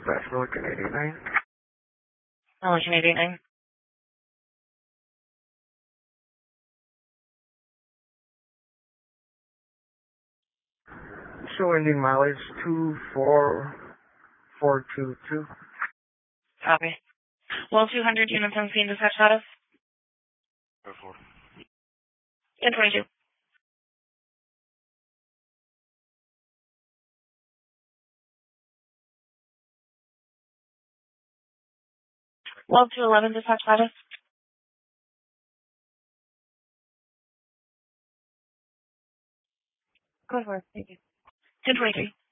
That's Milliken 89. Milliken 89. So ending mileage 24422. Copy. Well, 200 units on scene, dispatch status. 1022. Well, 211, dispatch status. Go for it. Thank you. 1023.